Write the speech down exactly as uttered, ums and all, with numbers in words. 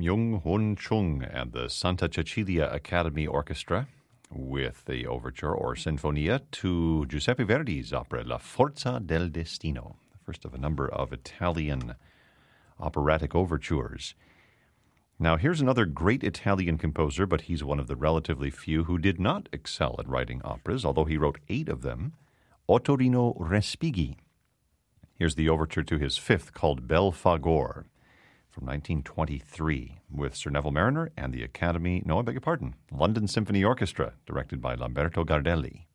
Myung-Hun Chung and the Santa Cecilia Academy Orchestra with the overture or sinfonia to Giuseppe Verdi's opera La Forza del Destino, the first of a number of Italian operatic overtures. Now, here's another great Italian composer, but he's one of the relatively few who did not excel at writing operas, although he wrote eight of them, Ottorino Respighi. Here's the overture to his fifth, called Belphegor, from nineteen twenty-three, with Sir Neville Marriner and the Academy, no, I beg your pardon, London Symphony Orchestra, directed by Lamberto Gardelli.